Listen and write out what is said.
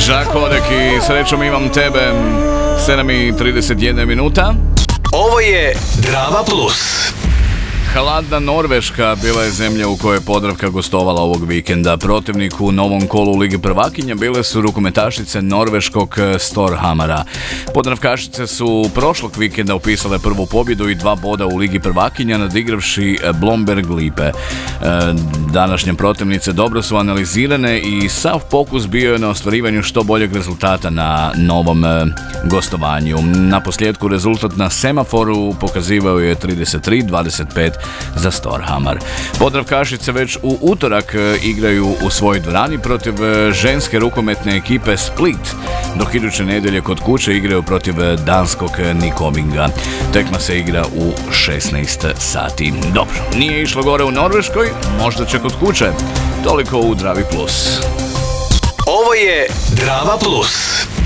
Žak Hodek i srećom imam tebe. 7:31 minuta. Ovo je Drama Plus. Hladna Norveška bila je zemlja u kojoj je Podravka gostovala ovog vikenda. Protivnik u novom kolu Lige prvakinja bile su rukometašice norveškog Storhamara. Podravkašice su prošlog vikenda upisale prvu pobjedu i 2 boda u Ligi prvakinja nadigravši Blomberg Lipe. Današnje protivnice dobro su analizirane i sav fokus bio je na ostvarivanju što boljeg rezultata na novom gostovanju. Na posljedku rezultat na semaforu pokazivao je 33-25 za Storhamar. Podravkašice već u utorak igraju u svojoj dvorani protiv ženske rukometne ekipe Split, dok iduće nedjelje kod kuće igraju protiv danskog Nikovinga. Tekma se igra u 16 sati. Dobro, nije išlo gore u Norveškoj, možda će kod kuće. Toliko u Dravi Plus. Ovo je Drama Plus.